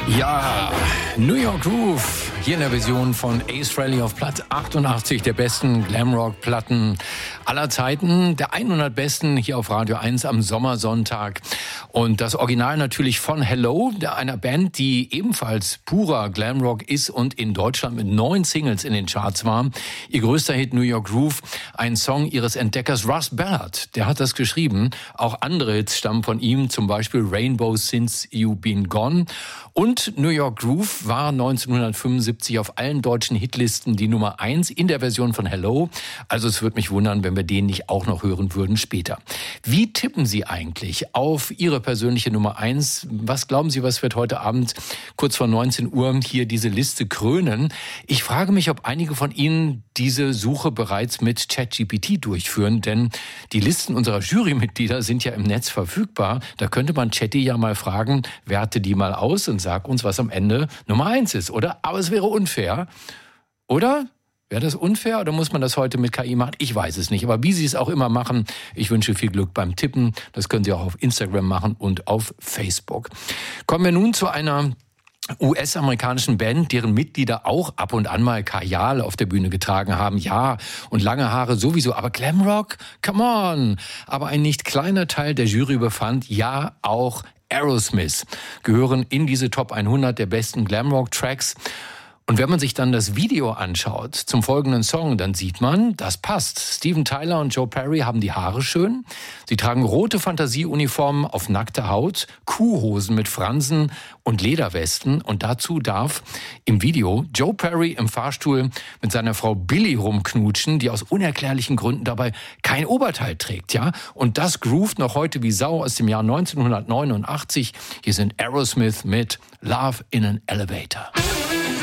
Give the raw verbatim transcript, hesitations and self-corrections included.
Ja, New York Groove, hier in der Version von Ace Frehley auf Platz achtundachtzig der besten Glamrock-Platten aller Zeiten. Der hundert besten hier auf Radio eins am Sommersonntag. Und das Original natürlich von Hello, einer Band, die ebenfalls purer Glamrock ist und in Deutschland mit neun Singles in den Charts war. Ihr größter Hit New York Groove, ein Song ihres Entdeckers Russ Ballard. Der hat das geschrieben. Auch andere Hits stammen von ihm, zum Beispiel Rainbow Since You Been Gone. Und New York Groove war neunzehnhundertfünfundsiebzig auf allen deutschen Hitlisten die Nummer eins in der Version von Hello. Also es würde mich wundern, wenn wir den nicht auch noch hören würden später. Wie tippen Sie eigentlich auf Ihre persönliche Nummer eins? Was glauben Sie, was wird heute Abend kurz vor neunzehn Uhr hier diese Liste krönen? Ich frage mich, ob einige von Ihnen diese Suche bereits mit ChatGPT durchführen, denn die Listen unserer Jurymitglieder sind ja im Netz verfügbar. Da könnte man Chatty ja mal fragen, werte die mal aus und sag uns, was am Ende Nummer eins ist, oder? Aber es wäre unfair, oder? Wäre das unfair oder muss man das heute mit K I machen? Ich weiß es nicht, aber wie Sie es auch immer machen, ich wünsche viel Glück beim Tippen. Das können Sie auch auf Instagram machen und auf Facebook. Kommen wir nun zu einer U S-amerikanischen Band, deren Mitglieder auch ab und an mal Kajal auf der Bühne getragen haben. Ja, und lange Haare sowieso, aber Glamrock? Come on! Aber ein nicht kleiner Teil der Jury befand, ja, auch Aerosmith gehören in diese Top hundert der besten Glamrock-Tracks. Und wenn man sich dann das Video anschaut zum folgenden Song, dann sieht man, das passt. Steven Tyler und Joe Perry haben die Haare schön. Sie tragen rote Fantasieuniformen auf nackter Haut, Kuhhosen mit Fransen und Lederwesten. Und dazu darf im Video Joe Perry im Fahrstuhl mit seiner Frau Billy rumknutschen, die aus unerklärlichen Gründen dabei kein Oberteil trägt. Ja? Und das groovt noch heute wie Sau aus dem Jahr neunzehnhundertneunundachtzig. Hier sind Aerosmith mit Love in an Elevator.